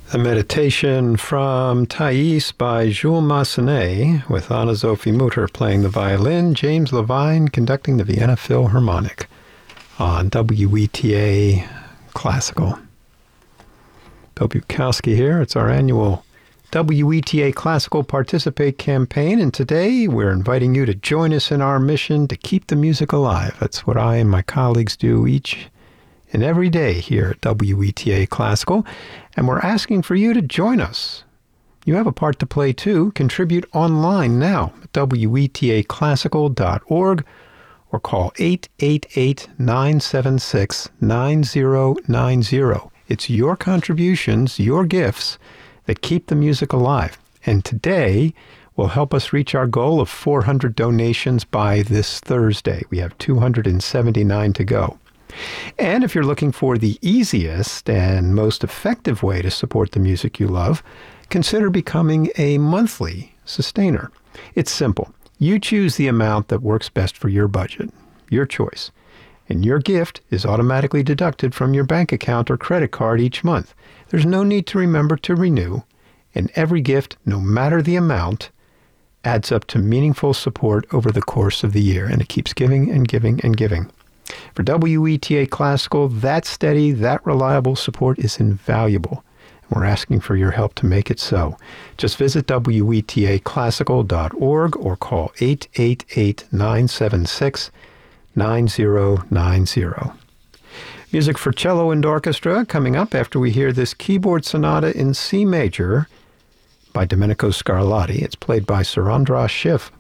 A meditation from Thais by Jules Massenet, with Anna-Sophie Mutter playing the violin, James Levine conducting the Vienna Philharmonic on WETA Classical. Bill Bukowski here. It's our annual WETA Classical Participate campaign, and today we're inviting you to join us in our mission to keep the music alive. That's what I and my colleagues do each and every day here at WETA Classical, and we're asking for you to join us. You have a part to play too. Contribute online now at WETAClassical.org or call 888-976-9090. It's your contributions, your gifts, that keep the music alive. And today will help us reach our goal of 400 donations by this Thursday. We have 279 to go. And if you're looking for the easiest and most effective way to support the music you love, consider becoming a monthly sustainer. It's simple. You choose the amount that works best for your budget, your choice, and your gift is automatically deducted from your bank account or credit card each month. There's no need to remember to renew, and every gift, no matter the amount, adds up to meaningful support over the course of the year, and it keeps giving and giving and giving. For WETA Classical, that steady, that reliable support is invaluable. And we're asking for your help to make it so. Just visit WETAClassical.org or call 888-976-9090. Music for cello and orchestra coming up after we hear this keyboard sonata in C major by Domenico Scarlatti. It's played by Sir Andras Schiff.